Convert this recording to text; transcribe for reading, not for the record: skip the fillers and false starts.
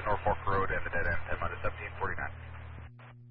Norfolk Road and the dead end, 10 minus 17,